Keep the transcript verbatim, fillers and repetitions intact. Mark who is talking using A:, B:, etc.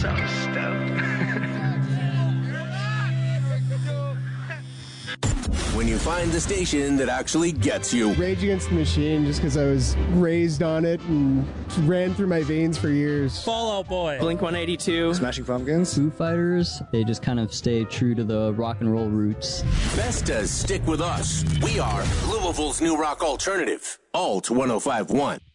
A: So stoked.
B: When you find the station that actually gets you.
C: Rage Against the Machine, just because I was raised on it and ran through my veins for years.
D: Fall Out Boy.
E: Blink one eighty-two.
F: Smashing Pumpkins.
G: Foo Fighters. They just kind of stay true to the rock and roll roots.
B: Best to stick with us. We are Louisville's new rock alternative. Alt one oh five point one.